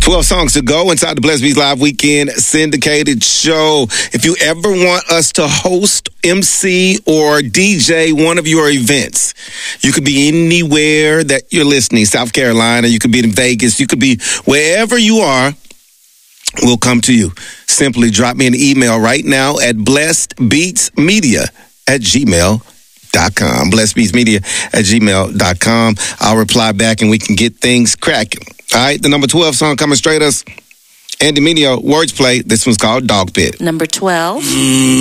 12 songs to go inside the Blessed Beats Live Weekend syndicated show. If you ever want us to host, MC, or DJ one of your events, you could be anywhere that you're listening. South Carolina, you could be in Vegas, you could be wherever you are. We'll come to you. Simply drop me an email right now at blessedbeatsmedia@gmail.com. blessedbeatsmedia@gmail.com. I'll reply back and we can get things cracking. All right, the number 12 song coming straight us. Andy Mineo, Words Play. This one's called Dog Pit. Number 12.